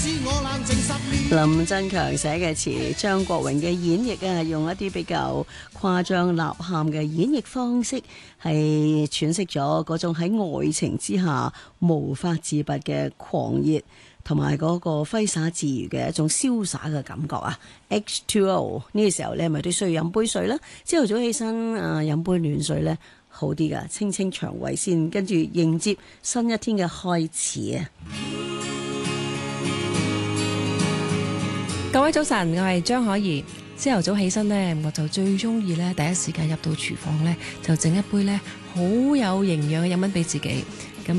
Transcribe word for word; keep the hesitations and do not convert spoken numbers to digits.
林振強寫嘅詞，張國榮嘅演繹啊，用一啲比較誇張吶喊嘅演繹方式，係詮釋咗嗰種喺愛情之下無法自拔嘅狂熱，同埋嗰個揮灑自如嘅一種瀟灑嘅感覺啊。H two O 呢個時候你係咪都需要飲杯水呢？朝頭早起身啊，飲杯暖水呢，好啲噶，清清腸胃先，跟住迎接新一天嘅開始啊！ 各位早晨，我係張可怡。朝頭早起身呢，我就最中意呢，第一時間入到廚房呢，就整一杯呢好有營養嘅飲品俾自己。